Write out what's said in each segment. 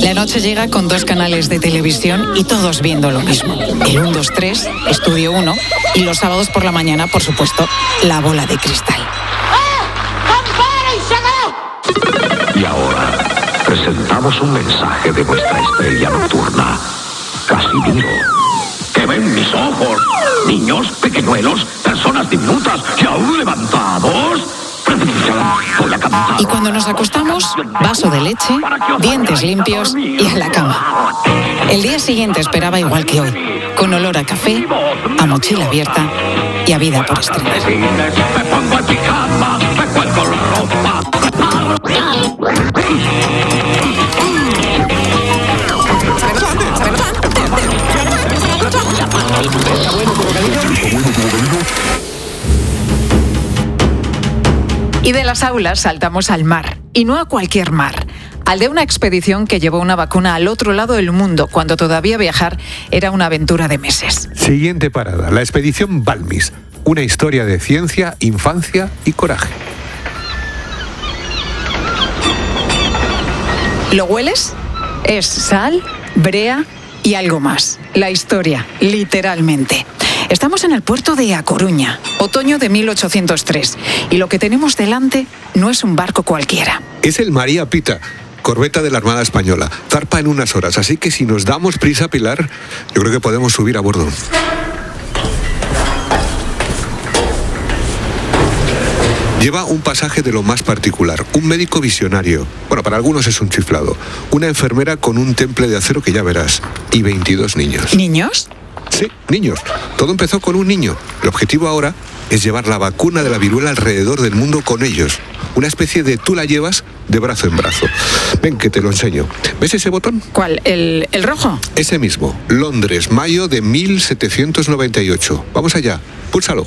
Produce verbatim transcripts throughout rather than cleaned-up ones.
La noche llega con dos canales de televisión y todos viendo lo mismo. El uno dos tres, Estudio uno, y los sábados por la mañana, por supuesto, La Bola de Cristal. Y ahora, presentamos un mensaje de nuestra estrella nocturna, Casimiro. ¿Qué ven mis ojos? Niños, pequeñuelos, personas diminutas y aún levantados. Voy a cantar. Y cuando nos acostamos, vaso de leche, dientes limpios y a la cama. El día siguiente esperaba igual que hoy, con olor a café, a mochila abierta y a vida por estrenar. Me pongo en pijama, me cuelgo la ropa. Y de las aulas saltamos al mar, y no a cualquier mar, al de una expedición que llevó una vacuna al otro lado del mundo, cuando todavía viajar era una aventura de meses. Siguiente parada, la expedición Balmis, una historia de ciencia, infancia y coraje. ¿Lo hueles? Es sal, brea y algo más. La historia, literalmente. Estamos en el puerto de A Coruña, otoño de mil ochocientos tres, y lo que tenemos delante no es un barco cualquiera. Es el María Pita, corbeta de la Armada Española. Zarpa en unas horas, así que si nos damos prisa, Pilar, yo creo que podemos subir a bordo. Lleva un pasaje de lo más particular, un médico visionario, bueno, para algunos es un chiflado, una enfermera con un temple de acero que ya verás, y veintidós niños. ¿Niños? Sí, niños. Todo empezó con un niño. El objetivo ahora es llevar la vacuna de la viruela alrededor del mundo con ellos. Una especie de tú la llevas de brazo en brazo. Ven, que te lo enseño. ¿Ves ese botón? ¿Cuál? ¿El, el rojo? Ese mismo. Londres, mayo de mil setecientos noventa y ocho. Vamos allá. Púlsalo.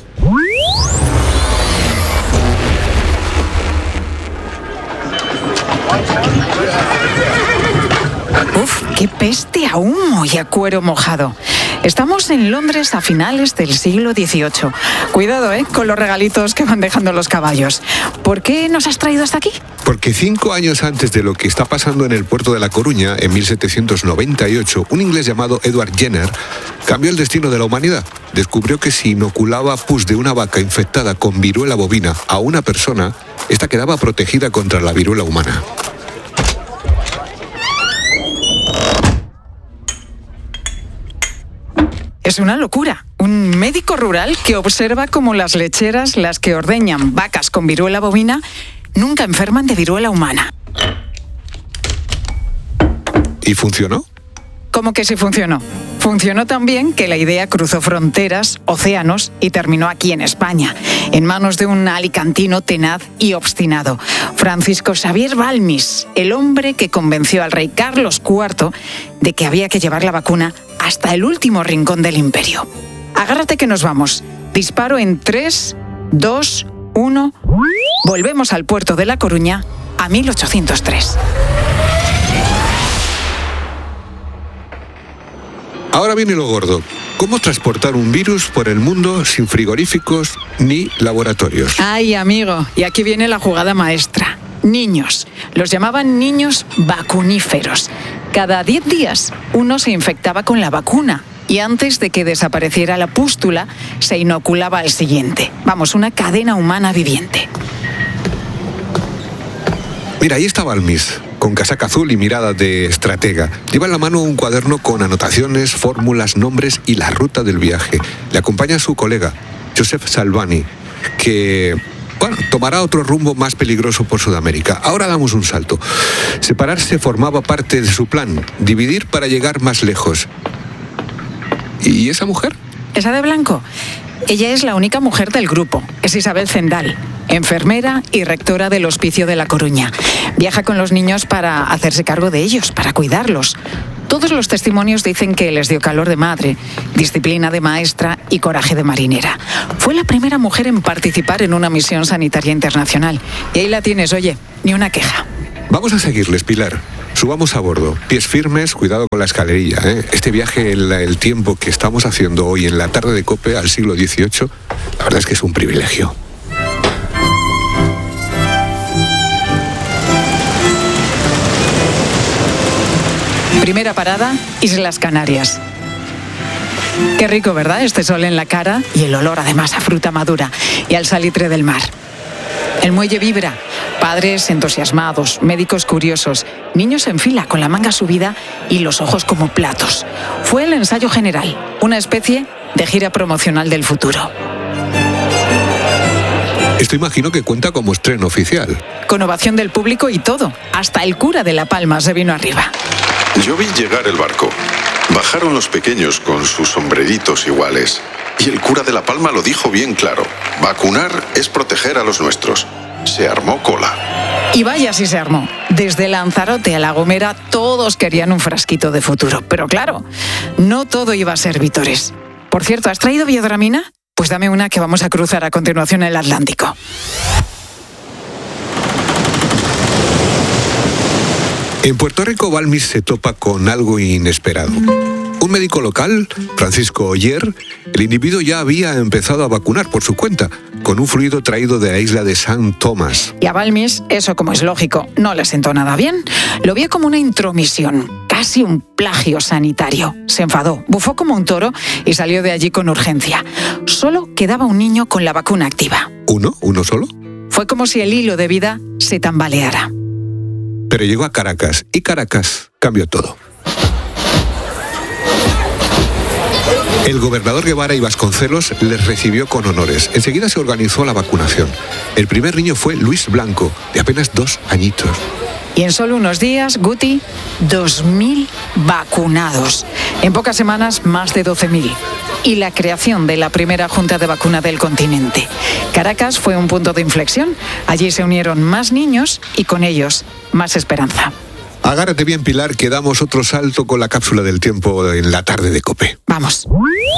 Uf, qué peste a humo y a cuero mojado. Estamos en Londres a finales del siglo dieciocho. Cuidado, ¿eh? Con los regalitos que van dejando los caballos. ¿Por qué nos has traído hasta aquí? Porque cinco años antes de lo que está pasando en el puerto de La Coruña, en mil setecientos noventa y ocho, un inglés llamado Edward Jenner cambió el destino de la humanidad. Descubrió que si inoculaba pus de una vaca infectada con viruela bovina a una persona, esta quedaba protegida contra la viruela humana. Es una locura. Un médico rural que observa cómo las lecheras, las que ordeñan vacas con viruela bovina, nunca enferman de viruela humana. ¿Y funcionó? ¿Cómo que sí funcionó? Funcionó tan bien que la idea cruzó fronteras, océanos y terminó aquí en España, en manos de un alicantino tenaz y obstinado, Francisco Xavier Balmis, el hombre que convenció al rey Carlos cuarto de que había que llevar la vacuna hasta el último rincón del imperio. Agárrate que nos vamos. Disparo en tres, dos, uno. Volvemos al puerto de La Coruña a mil ochocientos tres. Ahora viene lo gordo. ¿Cómo transportar un virus por el mundo sin frigoríficos ni laboratorios? Ay, amigo, y aquí viene la jugada maestra. Niños. Los llamaban niños vacuníferos. Cada diez días uno se infectaba con la vacuna y antes de que desapareciera la pústula se inoculaba al siguiente. Vamos, una cadena humana viviente. Mira, ahí está Balmis, con casaca azul y mirada de estratega. Lleva en la mano un cuaderno con anotaciones, fórmulas, nombres y la ruta del viaje. Le acompaña su colega, Joseph Salvani, que, bueno, tomará otro rumbo más peligroso por Sudamérica. Ahora damos un salto. Separarse formaba parte de su plan, dividir para llegar más lejos. ¿Y esa mujer? ¿Esa de blanco? Ella es la única mujer del grupo. Es Isabel Zendal, enfermera y rectora del Hospicio de La Coruña. Viaja con los niños para hacerse cargo de ellos, para cuidarlos. Todos los testimonios dicen que les dio calor de madre, disciplina de maestra y coraje de marinera. Fue la primera mujer en participar en una misión sanitaria internacional. Y ahí la tienes, oye, ni una queja. Vamos a seguirles, Pilar. Subamos a bordo. Pies firmes, cuidado con la escalerilla, ¿eh? Este viaje, el, el tiempo que estamos haciendo hoy en la tarde de COPE al siglo dieciocho, la verdad es que es un privilegio. Primera parada, Islas Canarias. Qué rico, ¿verdad? Este sol en la cara y el olor además a fruta madura y al salitre del mar. El muelle vibra, padres entusiasmados, médicos curiosos, niños en fila con la manga subida y los ojos como platos. Fue el ensayo general, una especie de gira promocional del futuro. Esto imagino que cuenta como estreno oficial. Con ovación del público y todo, hasta el cura de La Palma se vino arriba. Yo vi llegar el barco. Bajaron los pequeños con sus sombreritos iguales. Y el cura de La Palma lo dijo bien claro. Vacunar es proteger a los nuestros. Se armó cola. Y vaya si se armó. Desde Lanzarote a La Gomera todos querían un frasquito de futuro. Pero claro, no todo iba a ser vítores. Por cierto, ¿has traído biodramina? Pues dame una que vamos a cruzar a continuación el Atlántico. En Puerto Rico, Balmis se topa con algo inesperado. Un médico local, Francisco Oller, el individuo ya había empezado a vacunar por su cuenta, con un fluido traído de la isla de San Tomás. Y a Balmis, eso como es lógico, no le sentó nada bien. Lo vio como una intromisión, casi un plagio sanitario. Se enfadó, bufó como un toro y salió de allí con urgencia. Solo quedaba un niño con la vacuna activa. ¿Uno? ¿Uno solo? Fue como si el hilo de vida se tambaleara. Pero llegó a Caracas y Caracas cambió todo. El gobernador Guevara y Vasconcelos les recibió con honores. Enseguida se organizó la vacunación. El primer niño fue Luis Blanco, de apenas dos añitos. Y en solo unos días, Guti, dos mil vacunados. En pocas semanas, más de doce mil. Y la creación de la primera junta de vacuna del continente. Caracas fue un punto de inflexión. Allí se unieron más niños y con ellos más esperanza. Agárrate bien, Pilar, que damos otro salto con la cápsula del tiempo en la tarde de COPE. Vamos.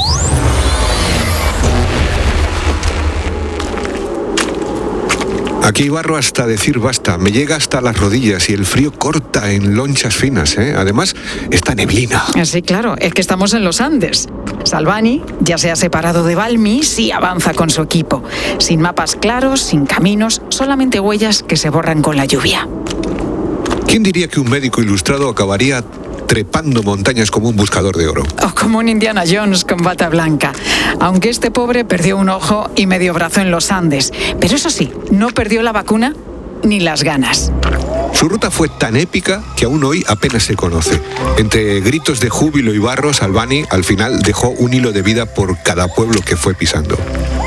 Aquí barro hasta decir basta, me llega hasta las rodillas y el frío corta en lonchas finas, ¿eh? Además, esta neblina. Sí, claro, es que estamos en los Andes. Salvani ya se ha separado de Balmis y avanza con su equipo. Sin mapas claros, sin caminos, solamente huellas que se borran con la lluvia. ¿Quién diría que un médico ilustrado acabaría trepando montañas como un buscador de oro? O como un Indiana Jones con bata blanca. Aunque este pobre perdió un ojo y medio brazo en los Andes. Pero eso sí, no perdió la vacuna ni las ganas. Su ruta fue tan épica que aún hoy apenas se conoce. Entre gritos de júbilo y barro, Salvani al final dejó un hilo de vida por cada pueblo que fue pisando.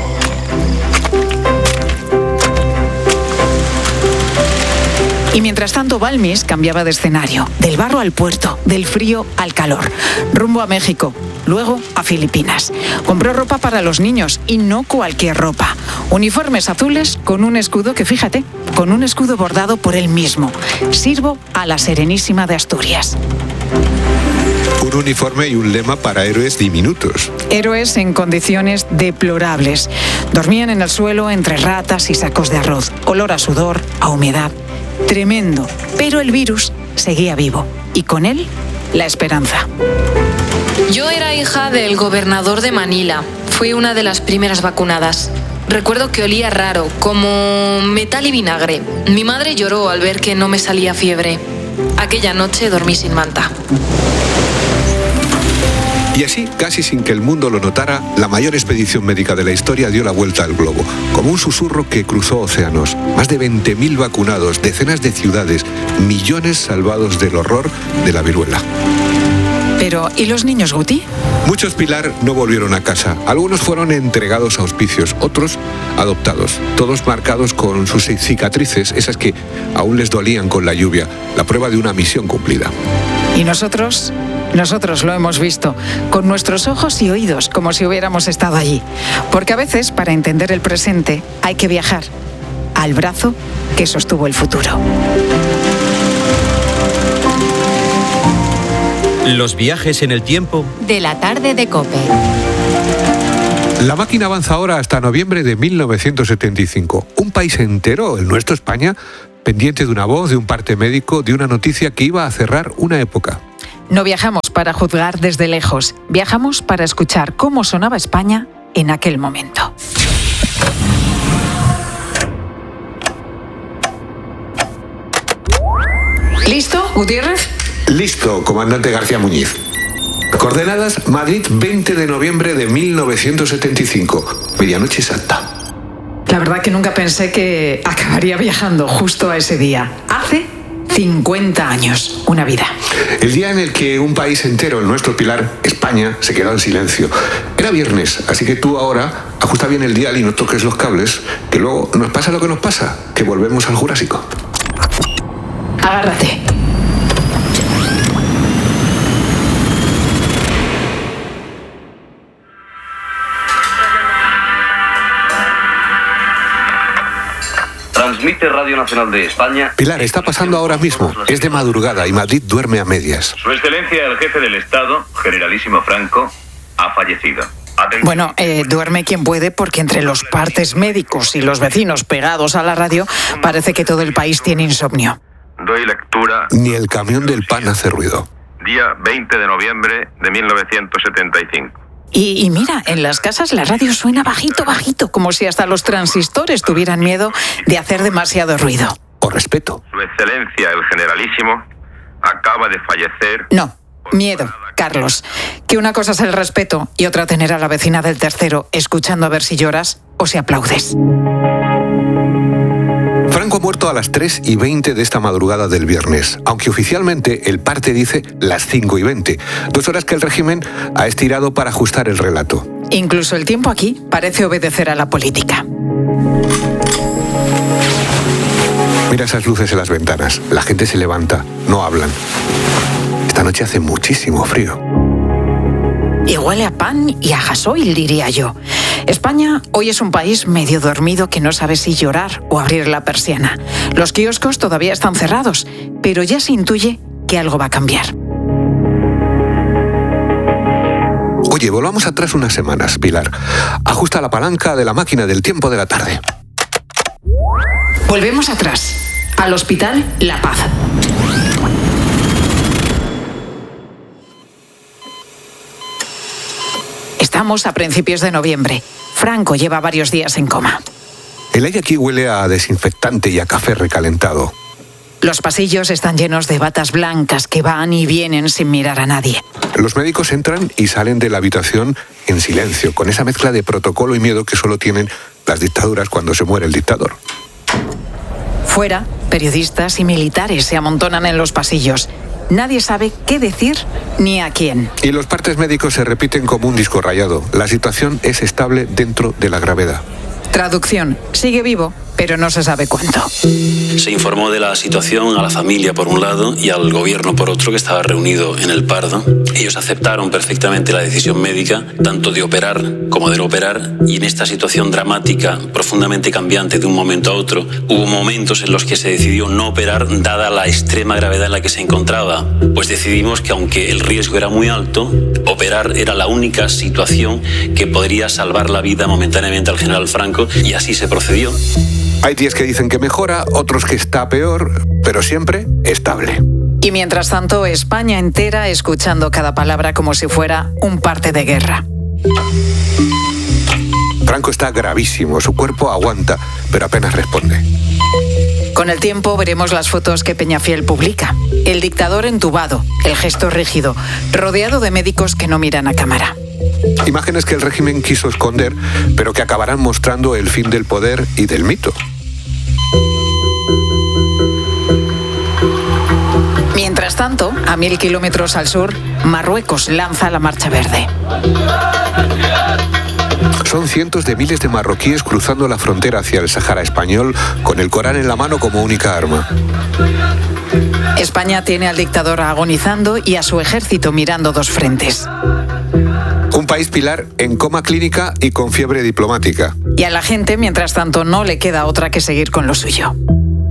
Y mientras tanto, Balmis cambiaba de escenario, del barro al puerto, del frío al calor, rumbo a México, luego a Filipinas. Compró ropa para los niños y no cualquier ropa. Uniformes azules con un escudo que, fíjate, con un escudo bordado por él mismo. Sirvo a la Serenísima de Asturias. Un uniforme y un lema para héroes diminutos. Héroes en condiciones deplorables. Dormían en el suelo entre ratas y sacos de arroz. Olor a sudor, a humedad. Tremendo, pero el virus seguía vivo y con él la esperanza. Yo era hija del gobernador de Manila. Fui una de las primeras vacunadas. Recuerdo que olía raro, como metal y vinagre. Mi madre lloró al ver que no me salía fiebre. Aquella noche dormí sin manta. Y así, casi sin que el mundo lo notara, la mayor expedición médica de la historia dio la vuelta al globo, como un susurro que cruzó océanos. Más de veinte mil vacunados, decenas de ciudades, millones salvados del horror de la viruela. Pero, ¿y los niños, Guti? Muchos, Pilar, no volvieron a casa. Algunos fueron entregados a hospicios, otros adoptados. Todos marcados con sus cicatrices, esas que aún les dolían con la lluvia, la prueba de una misión cumplida. ¿Y nosotros? Nosotros lo hemos visto, con nuestros ojos y oídos, como si hubiéramos estado allí. Porque a veces, para entender el presente, hay que viajar al brazo que sostuvo el futuro. Los viajes en el tiempo de la tarde de COPE. La máquina avanza ahora hasta noviembre de mil novecientos setenta y cinco. Un país entero, el nuestro España, pendiente de una voz, de un parte médico, de una noticia que iba a cerrar una época. No viajamos para juzgar desde lejos, viajamos para escuchar cómo sonaba España en aquel momento. ¿Listo, Gutiérrez? Listo, comandante García Muñiz. Coordenadas: Madrid, veinte de noviembre de mil novecientos setenta y cinco, medianoche exacta. La verdad que nunca pensé que acabaría viajando justo a ese día. Hace cincuenta años, una vida. El día en el que un país entero, el nuestro, Pilar, España, se quedó en silencio. Era viernes, así que tú ahora ajusta bien el dial y no toques los cables, que luego nos pasa lo que nos pasa, que volvemos al Jurásico. Agárrate. Transmite Radio Nacional de España. Pilar, está pasando ahora mismo. Es de madrugada y Madrid duerme a medias. Su Excelencia, el jefe del Estado, Generalísimo Franco, ha fallecido. Atención. Bueno, eh, duerme quien puede, porque entre los partes médicos y los vecinos pegados a la radio parece que todo el país tiene insomnio. Doy lectura. Ni el camión del pan hace ruido. Día veinte de noviembre de mil novecientos setenta y cinco. Y, y mira, en las casas la radio suena bajito, bajito, como si hasta los transistores tuvieran miedo de hacer demasiado ruido. O respeto. Su Excelencia, el Generalísimo, acaba de fallecer. No, miedo, Carlos. Que una cosa es el respeto y otra tener a la vecina del tercero escuchando a ver si lloras o si aplaudes. Franco ha muerto a las tres y veinte de esta madrugada del viernes, aunque oficialmente el parte dice las cinco y veinte, dos horas que el régimen ha estirado para ajustar el relato. Incluso el tiempo aquí parece obedecer a la política. Mira esas luces en las ventanas, la gente se levanta, no hablan. Esta noche hace muchísimo frío. Y huele a pan y a gasoil, diría yo. España hoy es un país medio dormido que no sabe si llorar o abrir la persiana. Los kioscos todavía están cerrados, pero ya se intuye que algo va a cambiar. Oye, volvamos atrás unas semanas, Pilar. Ajusta la palanca de la máquina del tiempo de la tarde. Volvemos atrás, al Hospital La Paz. Estamos a principios de noviembre. Franco lleva varios días en coma. El aire aquí huele a desinfectante y a café recalentado. Los pasillos están llenos de batas blancas que van y vienen sin mirar a nadie. Los médicos entran y salen de la habitación en silencio, con esa mezcla de protocolo y miedo que solo tienen las dictaduras cuando se muere el dictador. Fuera, periodistas y militares se amontonan en los pasillos. Nadie sabe qué decir ni a quién. Y los partes médicos se repiten como un disco rayado. La situación es estable dentro de la gravedad. Traducción: sigue vivo, pero no se sabe cuánto. Se informó de la situación a la familia por un lado y al gobierno por otro, que estaba reunido en el Pardo. Ellos aceptaron perfectamente la decisión médica, tanto de operar como de no operar, y en esta situación dramática, profundamente cambiante de un momento a otro, hubo momentos en los que se decidió no operar dada la extrema gravedad en la que se encontraba. Pues decidimos que aunque el riesgo era muy alto, operar era la única situación que podría salvar la vida momentáneamente al general Franco, y así se procedió. Hay días que dicen que mejora, otros que está peor, pero siempre estable. Y mientras tanto, España entera escuchando cada palabra como si fuera un parte de guerra. Franco está gravísimo, su cuerpo aguanta, pero apenas responde. Con el tiempo veremos las fotos que Peñafiel publica. El dictador entubado, el gesto rígido, rodeado de médicos que no miran a cámara. Imágenes que el régimen quiso esconder, pero que acabarán mostrando el fin del poder y del mito. Mientras tanto, a mil kilómetros al sur, Marruecos lanza la Marcha Verde. Son cientos de miles de marroquíes cruzando la frontera hacia el Sáhara español con el Corán en la mano como única arma. España tiene al dictador agonizando y a su ejército mirando dos frentes. Un país, Pilar, en coma clínica y con fiebre diplomática. Y a la gente, mientras tanto, no le queda otra que seguir con lo suyo.